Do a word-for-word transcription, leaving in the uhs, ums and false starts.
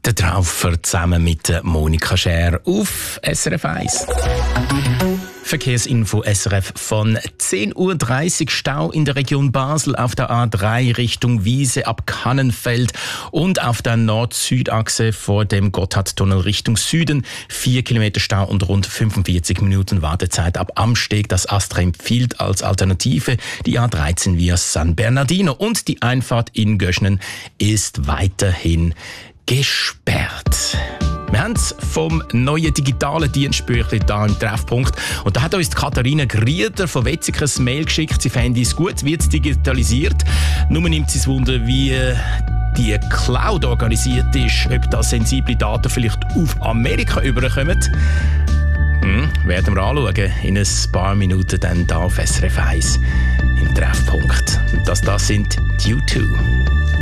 Der Traufer zusammen mit Monika Schär auf S R F eins. Verkehrsinfo S R F von zehn Uhr dreißig. Stau in der Region Basel auf der A drei Richtung Wiese ab Kannenfeld und auf der Nord-Süd-Achse vor dem Gotthardtunnel Richtung Süden. Vier Kilometer Stau und rund fünfundvierzig Minuten Wartezeit ab Amsteg. Das Astra empfiehlt als Alternative die A dreizehn via San Bernardino. Und die Einfahrt in Göschnen ist weiterhin gesperrt. Wir haben es vom neuen digitalen Dienstbüchlein hier im Treffpunkt. Und da hat uns die Katharina Grieder von Wetzikon ein Mail geschickt. Sie fände es gut, wird es digitalisiert. Nur nimmt sie es Wunder, wie die Cloud organisiert ist, ob da sensible Daten vielleicht auf Amerika überkommen. Hm, werden wir anschauen. In ein paar Minuten dann hier auf S R F eins im Treffpunkt. Und das, das sind die U zwei.